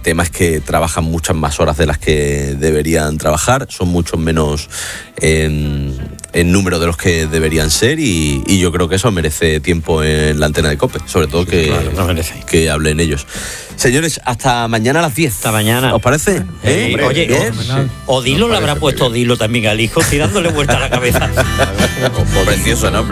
tema es que trabajan muchas más horas de las que deberían trabajar, son muchos menos en número de los que deberían ser, y yo creo que eso merece tiempo en la antena de COPE, sobre todo que hablen ellos. Señores, hasta mañana a las 10. Hasta mañana. ¿Os parece? Oye, Odilo le habrá puesto Odilo también al hijo, y dándole vuelta a la cabeza. Precioso nombre.